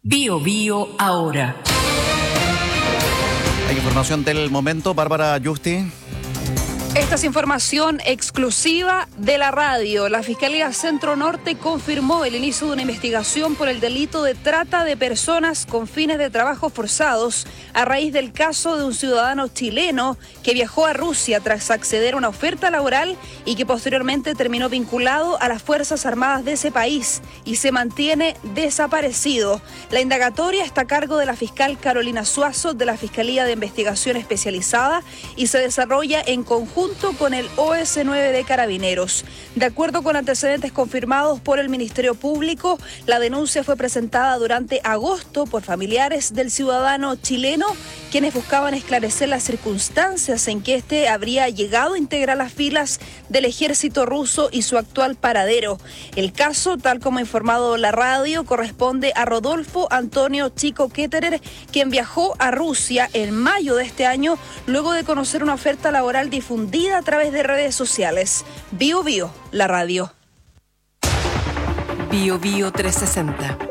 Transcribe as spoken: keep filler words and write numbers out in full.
Bio Bio ahora. Hay información del momento, Bárbara Yusti. Esta es información exclusiva de la radio. La Fiscalía Centro Norte confirmó el inicio de una investigación por el delito de trata de personas con fines de trabajo forzados a raíz del caso de un ciudadano chileno que viajó a Rusia tras acceder a una oferta laboral y que posteriormente terminó vinculado a las Fuerzas Armadas de ese país y se mantiene desaparecido. La indagatoria está a cargo de la fiscal Carolina Suazo de la Fiscalía de Investigación Especializada y se desarrolla en conjunto junto con el O S nueve de Carabineros. De acuerdo con antecedentes confirmados por el Ministerio Público, la denuncia fue presentada durante agosto por familiares del ciudadano chileno, quienes buscaban esclarecer las circunstancias en que éste habría llegado a integrar las filas del ejército ruso y su actual paradero. El caso, tal como ha informado la radio, corresponde a Rodolfo Antonio Chico Ketterer, quien viajó a Rusia en mayo de este año, luego de conocer una oferta laboral difundida a través de redes sociales. Bio Bio, la radio. Bio Bio trescientos sesenta.